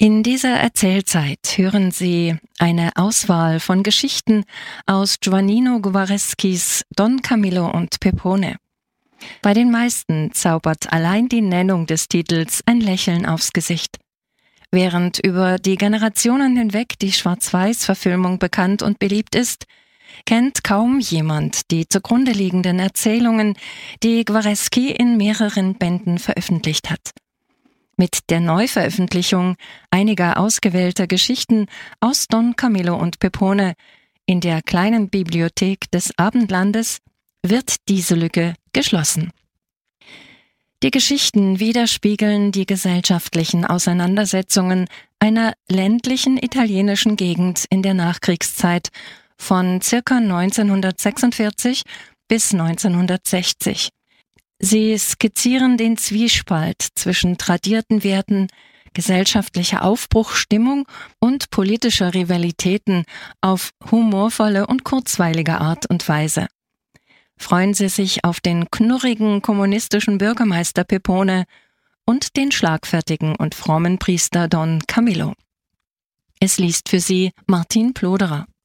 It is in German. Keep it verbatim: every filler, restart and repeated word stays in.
In dieser Erzählzeit hören Sie eine Auswahl von Geschichten aus Giovannino Guareschis Don Camillo und Pepone. Bei den meisten zaubert allein die Nennung des Titels ein Lächeln aufs Gesicht. Während über die Generationen hinweg die Schwarz-Weiß-Verfilmung bekannt und beliebt ist, kennt kaum jemand die zugrunde liegenden Erzählungen, die Guareschi in mehreren Bänden veröffentlicht hat. Mit der Neuveröffentlichung einiger ausgewählter Geschichten aus Don Camillo und Pepone in der kleinen Bibliothek des Abendlandes wird diese Lücke geschlossen. Die Geschichten widerspiegeln die gesellschaftlichen Auseinandersetzungen einer ländlichen italienischen Gegend in der Nachkriegszeit von ca. neunzehnhundertsechsundvierzig bis neunzehnhundertsechzig. Sie skizzieren den Zwiespalt zwischen tradierten Werten, gesellschaftlicher Aufbruchsstimmung und politischer Rivalitäten auf humorvolle und kurzweilige Art und Weise. Freuen Sie sich auf den knurrigen kommunistischen Bürgermeister Pepone und den schlagfertigen und frommen Priester Don Camillo. Es liest für Sie Martin Ploderer.